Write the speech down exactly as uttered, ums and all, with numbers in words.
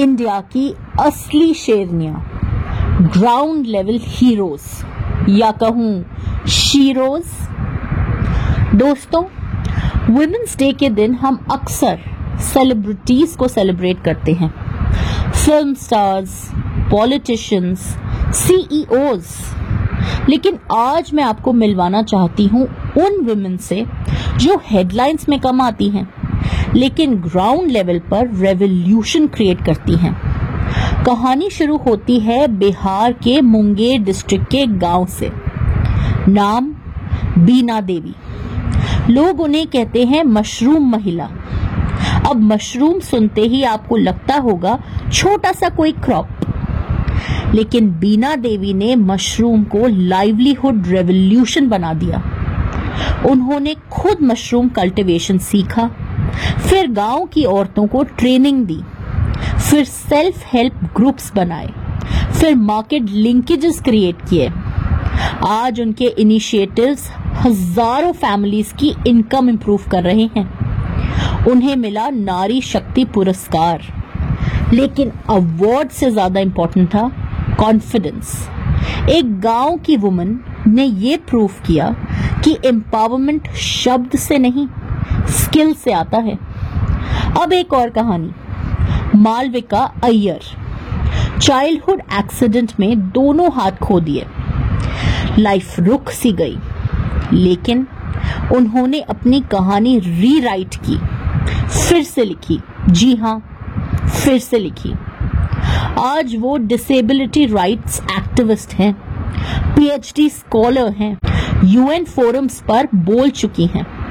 India की असली शेरनियां, ground level heroes या कहूं शीरोज। दोस्तों, वुमेन्स डे के दिन हम अक्सर सेलिब्रिटीज को सेलिब्रेट करते हैं, फिल्म स्टार्स, पॉलिटिशियंस, सीईओज। लेकिन आज मैं आपको मिलवाना चाहती हूं उन वुमेन से जो हेडलाइंस में कम आती हैं लेकिन ग्राउंड लेवल पर रेवोल्यूशन क्रिएट करती हैं। कहानी शुरू होती है बिहार के मुंगेर डिस्ट्रिक्ट के गांव से। नाम बीना देवी। लोग उन्हें कहते हैं मशरूम महिला। अब मशरूम सुनते ही आपको लगता होगा छोटा सा कोई क्रॉप, लेकिन बीना देवी ने मशरूम को लाइवलीहुड रेवोल्यूशन बना दिया। उन्होंने खुद मशरूम कल्टीवेशन सीखा, फिर गांव की औरतों को ट्रेनिंग दी, फिर सेल्फ हेल्प ग्रुप्स बनाए, फिर मार्केट लिंकेजेस क्रिएट किए। आज उनके इनिशिएटिव्स हजारों फैमिलीज की इनकम इंप्रूव कर रहे हैं। उन्हें मिला नारी शक्ति पुरस्कार, लेकिन अवार्ड से ज्यादा इंपॉर्टेंट था कॉन्फिडेंस। एक गांव की वुमन ने ये प्रूव किया कि एम्पावरमेंट शब्द से नहीं, स्किल से आता है। अब एक और कहानी, मालविका अय्यर। चाइल्डहुड एक्सीडेंट में दोनों हाथ खो दिए, लाइफ रुक सी गई, लेकिन उन्होंने अपनी कहानी रीराइट की, फिर से लिखी। जी हाँ, फिर से लिखी। आज वो डिसेबिलिटी राइट्स एक्टिविस्ट हैं, पीएचडी स्कॉलर हैं, यूएन फोरम्स पर बोल चुकी हैं।